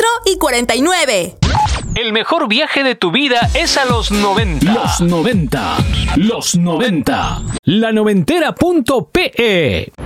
44 y 49. El mejor viaje de tu vida es a los 90. Los 90. La noventera.pe